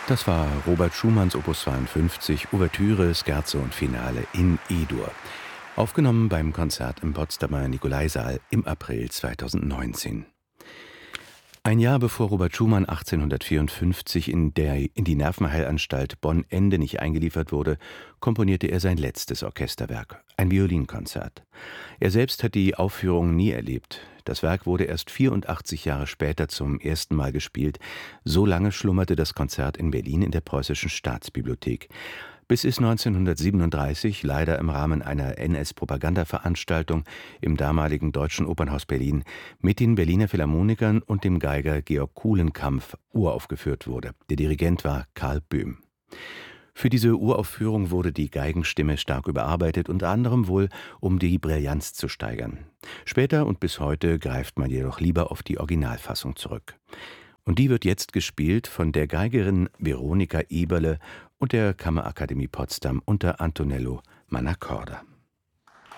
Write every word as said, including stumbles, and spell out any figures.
Das war Robert Schumanns Opus zweiundfünfzig, Ouvertüre, Scherzo und Finale in E-Dur. Aufgenommen beim Konzert im Potsdamer Nikolaisaal im April zweitausendneunzehn. Ein Jahr bevor Robert Schumann achtzehnhundertvierundfünfzig in, der, in die Nervenheilanstalt Bonn-Endenich eingeliefert wurde, komponierte er sein letztes Orchesterwerk, ein Violinkonzert. Er selbst hat die Aufführung nie erlebt. Das Werk wurde erst vierundachtzig Jahre später zum ersten Mal gespielt. So lange schlummerte das Konzert in Berlin in der Preußischen Staatsbibliothek, bis es neunzehnhundertsiebenunddreißig leider im Rahmen einer N S-Propagandaveranstaltung im damaligen Deutschen Opernhaus Berlin mit den Berliner Philharmonikern und dem Geiger Georg Kulenkampff uraufgeführt wurde. Der Dirigent war Karl Böhm. Für diese Uraufführung wurde die Geigenstimme stark überarbeitet, unter anderem wohl, um die Brillanz zu steigern. Später und bis heute greift man jedoch lieber auf die Originalfassung zurück. Und die wird jetzt gespielt von der Geigerin Veronika Eberle und der Kammerakademie Potsdam unter Antonello Mannacorda.